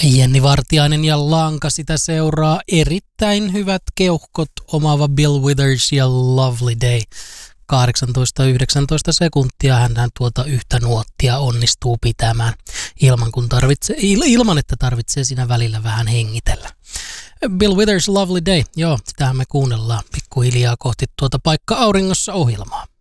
Jenni Vartiainen ja Lanka, sitä seuraa erittäin hyvät keuhkot omaava Bill Withers ja Lovely Day. 18-19 sekuntia hän tuota yhtä nuottia onnistuu pitämään ilman että tarvitsee siinä välillä vähän hengitellä. Bill Withers, Lovely Day, joo, sitähän me kuunnellaan pikkuhiljaa kohti tuota Paikka auringossa -ohjelmaa.